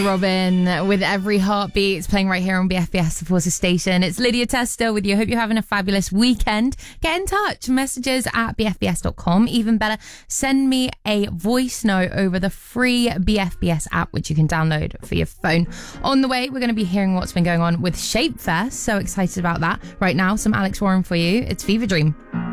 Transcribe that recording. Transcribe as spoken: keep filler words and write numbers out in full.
Robin with Every Heartbeat. It's playing right here on B F B S, the Forces Station. It's Lydia Tester with you. Hope you're having a fabulous weekend. Get in touch. Messages at b f b s dot com. Even better, send me a voice note over the free B F B S app, which you can download for your phone. On the way, we're going to be hearing what's been going on with Shape Fest. So excited about that. Right now, some Alex Warren for you. It's Fever Dream.